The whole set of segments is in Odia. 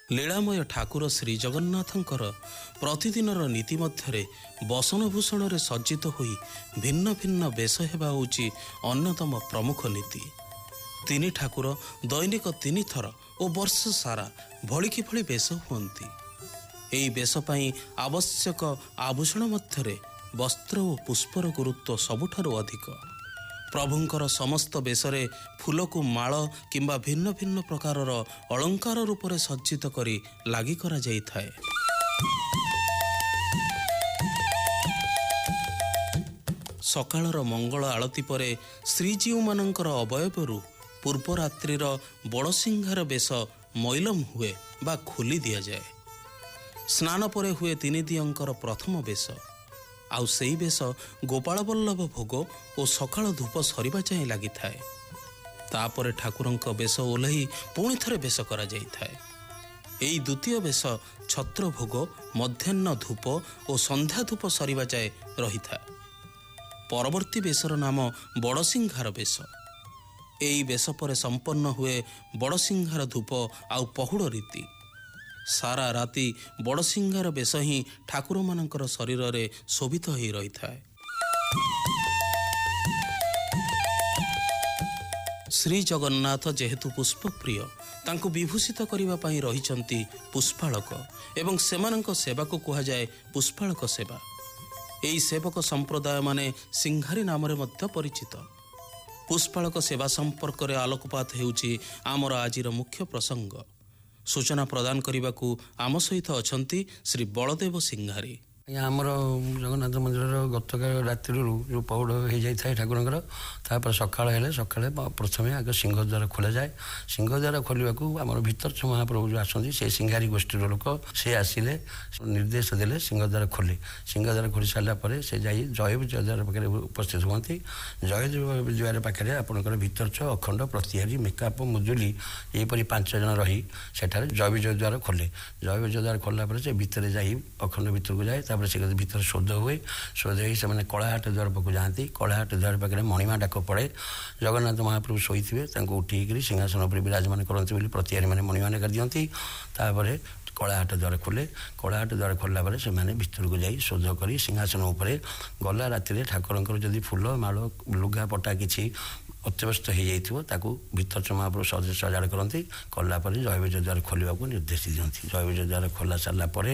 ଲୀଳାମୟ ଠାକୁର ଶ୍ରୀ ଜଗନ୍ନାଥଙ୍କର ପ୍ରତିଦିନର ନୀତି ମଧ୍ୟରେ ବସନଭୂଷଣରେ ସଜ୍ଜିତ ହୋଇ ଭିନ୍ନ ଭିନ୍ନ ବେଶ ହେବା ହେଉଛି ଅନ୍ୟତମ ପ୍ରମୁଖ ନୀତି। ତିନି ଠାକୁର ଦୈନିକ 3 ଥର ଓ ବର୍ଷ ସାରା ଭଳିକି ଭଳି ବେଶ ହୁଅନ୍ତି। ଏହି ବେଶ ପାଇଁ ଆବଶ୍ୟକ ଆଭୂଷଣ ମଧ୍ୟରେ ବସ୍ତ୍ର ଓ ପୁଷ୍ପର ଗୁରୁତ୍ୱ ସବୁଠାରୁ ଅଧିକ। ପ୍ରଭୁଙ୍କର ସମସ୍ତ ବେଶରେ ଫୁଲକୁ ମାଳ କିମ୍ବା ଭିନ୍ନ ଭିନ୍ନ ପ୍ରକାରର ଅଳଙ୍କାର ରୂପରେ ସଜ୍ଜିତ କରି ଲାଗି କରାଯାଇଥାଏ। ସକାଳର ମଙ୍ଗଳ ଆଳତି ପରେ ଶ୍ରୀଜୀଉମାନଙ୍କର ଅବୟବରୁ ପୂର୍ବ ରାତ୍ରିର ବଡ଼ସିଂହାର ବେଶ ମଇଲମ ହୁଏ ବା ଖୋଲି ଦିଆଯାଏ। ସ୍ନାନ ପରେ ହୁଏ ତିନି ଦିଅଙ୍କର ପ୍ରଥମ ବେଶ। ଆଉ ସେହି ବେଶ ଗୋପାଳବଲ୍ଲଭ ଭୋଗ ଓ ସକାଳ ଧୂପ ସରିବା ଯାଏଁ ଲାଗିଥାଏ। ତାପରେ ଠାକୁରଙ୍କ ବେଶ ଓହ୍ଲାଇ ପୁଣି ଥରେ ବେଶ କରାଯାଇଥାଏ। ଏହି ଦ୍ୱିତୀୟ ବେଶ ଛତ୍ର ଭୋଗ, ମଧ୍ୟାହ୍ନ ଧୂପ ଓ ସନ୍ଧ୍ୟା ଧୂପ ସରିବା ଯାଏ ରହିଥାଏ। ପରବର୍ତ୍ତୀ ବେଶର ନାମ ବଡ଼ସିଂହାର ବେଶ। ଏହି ବେଶ ପରେ ସମ୍ପନ୍ନ ହୁଏ ବଡ଼ସିଂହାର ଧୂପ ଆଉ ପହୁଡ଼ ରୀତି। ସାରା ରାତି ବଡ଼ସିଂହାର ବେଶ ହିଁ ଠାକୁରମାନଙ୍କର ଶରୀରରେ ଶୋଭିତ ହୋଇ ରହିଥାଏ। ଶ୍ରୀ ଜଗନ୍ନାଥ ଯେହେତୁ ପୁଷ୍ପପ୍ରିୟ, ତାଙ୍କୁ ବିଭୂଷିତ କରିବା ପାଇଁ ରହିଛନ୍ତି ପୁଷ୍ପାଳକ ଏବଂ ସେମାନଙ୍କ ସେବାକୁ କୁହାଯାଏ ପୁଷ୍ପାଳକ ସେବା। ଏହି ସେବକ ସମ୍ପ୍ରଦାୟମାନେ ସିଂହାରୀ ନାମରେ ମଧ୍ୟ ପରିଚିତ। ପୁଷ୍ପାଳକ ସେବା ସମ୍ପର୍କରେ ଆଲୋକପାତ ହେଉଛି ଆମର ଆଜିର ମୁଖ୍ୟ ପ୍ରସଙ୍ଗ। ସୂଚନା ପ୍ରଦାନ କରିବାକୁ ଆମ ସହିତ ଅଛନ୍ତି ଶ୍ରୀ ବଳଦେବ ସିଂହାରୀ। ଆମର ଜଗନ୍ନାଥ ମନ୍ଦିରର ଗତକାଳ ରାତ୍ରିରୁ ଯେଉଁ ପହୁଡ଼ ହୋଇଯାଇଥାଏ ଠାକୁରଙ୍କର, ତାପରେ ସକାଳେ ପ୍ରଥମେ ଆଗ ସିଂହଦ୍ୱାର ଖୋଲାଯାଏ। ସିଂହଦ୍ୱାର ଖୋଲିବାକୁ ଆମର ଭିତରଛ ମହାପ୍ରଭୁ ଯେଉଁ ଆସନ୍ତି, ସେ ସିଂହାରୀ ଗୋଷ୍ଠୀର ଲୋକ, ସେ ଆସିଲେ ନିର୍ଦ୍ଦେଶ ଦେଲେ ସିଂହଦ୍ୱାର ଖୋଲେ। ସିଂହଦ୍ୱାର ଖୋଲି ସାରିଲା ପରେ ସେ ଯାଇ ଜୟବିଜୟ ଦ୍ୱାର ପାଖରେ ଉପସ୍ଥିତ ହୁଅନ୍ତି। ଜୟଦେବ ଦ୍ୱାର ପାଖରେ ଆପଣଙ୍କର ଭିତରଛ, ଅଖଣ୍ଡ, ପ୍ରତିହାରୀ, ମେକାପ, ମୁଜୁଲି ଏହିପରି 5 ଜଣ ରହି ସେଠାରେ ଜୟବିଜୟ ଦ୍ୱାର ଖୋଲେ। ଜୟବିଜୟ ଦ୍ୱାର ଖୋଲିଲା ପରେ ସେ ଭିତରେ ଯାଇ ଅଖଣ୍ଡ ଭିତରକୁ ଯାଏ। ତାପରେ ସେ ଭିତରେ ଶୋଧ ହୁଏ। ଶୋଧ ହୋଇ ସେମାନେ କଳାହାଟ ଦ୍ୱାର ପାଖକୁ ଯାଆନ୍ତି। କଳାହାଟ ଦ୍ୱାର ପାଖରେ ମଣିମା ଡାକ ପଡ଼େ। ଜଗନ୍ନାଥ ମହାପ୍ରଭୁ ଶୋଇଥିବେ, ତାଙ୍କୁ ଉଠେଇକରି ସିଂହାସନ ଉପରେ ବିରାଜମାନ କରନ୍ତି ବୋଲି ପ୍ରତିହାରୀମାନେ ମଣିମା ଡାକ ଦିଅନ୍ତି। ତାପରେ କଳାହାଟ ଦ୍ୱାର ଖୋଲେ। କଳାହାଟ ଦ୍ୱାର ଖୋଲିଲା ପରେ ସେମାନେ ଭିତରକୁ ଯାଇ ଶୋଧ କରି ସିଂହାସନ ଉପରେ ଗଲା ରାତିରେ ଠାକୁରଙ୍କର ଯଦି ଫୁଲ ମାଳ ଲୁଗା ପଟା କିଛି ଅତ୍ୟବସ୍ତ ହୋଇଯାଇଥିବ, ତାକୁ ଭିତରଛ ମହାପ୍ରଭୁ ସଜାଡ଼ କରନ୍ତି। କଲା ପରେ ଜୟବିଜୟ ଦ୍ୱାର ଖୋଲିବାକୁ ନିର୍ଦ୍ଦେଶ ଦିଅନ୍ତି। ଜୟବିଜୟ ଦ୍ୱାର ଖୋଲା ସାରିଲା ପରେ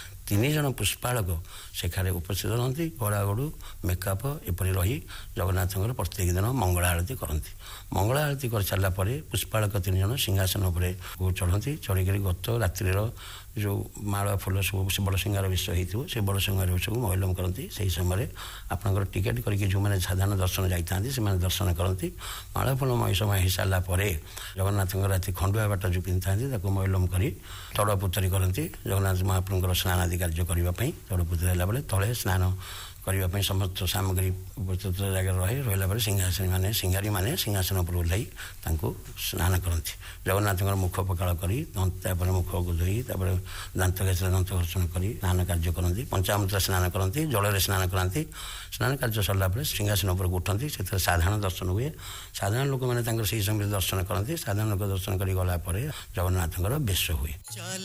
3 ଜଣ ପୁଷ୍ପାଳକ ସେଠାରେ ଉପସ୍ଥିତ ରହନ୍ତି। ଘୋଡ଼ାଘୋଡ଼ୁ, ମେକଅପ୍ ଏପରି ରହି ଜଗନ୍ନାଥଙ୍କର ପ୍ରତ୍ୟେକ ଦିନ ମଙ୍ଗଳ ଆଳତୀ କରନ୍ତି। ମଙ୍ଗଳ ଆଳତୀ କରିସାରିଲା ପରେ ପୁଷ୍ପାଳକ 3 ଜଣ ସିଂହାସନ ଉପରେ ଚଢ଼ନ୍ତି। ଚଢ଼ିକରି ଗତ ରାତ୍ରିର ଯେଉଁ ମାଳ ଫୁଲ ସବୁ ବଡ଼ସିଂହାର ବେଶ ହେଇଥିବ, ସେ ବଡ଼ସିଂହାର ବେଶକୁ ମହିଲମ କରନ୍ତି। ସେହି ସମୟରେ ଆପଣଙ୍କର ଟିକେଟ୍ କରିକି ଯେଉଁମାନେ ସାଧାରଣ ଦର୍ଶନ ଯାଇଥାନ୍ତି, ସେମାନେ ଦର୍ଶନ କରନ୍ତି। ମାଳ ଫୁଲ ମହିଷମୟ ହେଇସାରିଲା ପରେ ଜଗନ୍ନାଥଙ୍କର ରାତି ଖଣ୍ଡୁଆ ବାଟ ଯେଉଁ ପିନ୍ଧିଥାନ୍ତି, ତାକୁ ମହିଲମ କରି ତଡ଼ପୁତରୀ କରନ୍ତି। ଜଗନ୍ନାଥ ମହାପ୍ରଭୁଙ୍କର ସ୍ନାନ ଆଦି କାର୍ଯ୍ୟ କରିବା ପାଇଁ ତଡ଼ପୁତରୀ ହେଲା ବେଳେ ତଳେ ସ୍ନାନ କରିବା ପାଇଁ ସମସ୍ତ ସାମଗ୍ରୀ ଉପସ୍ଥିତ ଜାଗାରେ ରହିଲା ପରେ ସିଂହାରୀମାନେ ସିଂହାସନ ଉପରେ ଓହ୍ଲାଇ ତାଙ୍କୁ ସ୍ନାନ କରନ୍ତି। ଜଗନ୍ନାଥଙ୍କର ମୁଖ ପଖାଳ କରି, ତାପରେ ମୁଖକୁ ଧୋଇ, ତାପରେ ଦାନ୍ତ ଘଷିରେ ଦାନ୍ତ ଘର୍ଷଣ କରି ସ୍ନାନ କାର୍ଯ୍ୟ କରନ୍ତି। ପଞ୍ଚାମୃତ ସ୍ନାନ କରନ୍ତି, ଜଳରେ ସ୍ନାନ କରାନ୍ତି। ସ୍ନାନ କାର୍ଯ୍ୟ ସରିଲା ପରେ ସିଂହାସନ ଉପରକୁ ଉଠନ୍ତି। ସେଥିରେ ସାଧାରଣ ଦର୍ଶନ ହୁଏ। ସାଧାରଣ ଲୋକମାନେ ତାଙ୍କର ସେହି ସମୟରେ ଦର୍ଶନ କରନ୍ତି। ସାଧାରଣ ଲୋକ ଦର୍ଶନ କରି ଗଲା ପରେ ଜଗନ୍ନାଥଙ୍କର ବେଶ ହୁଏ।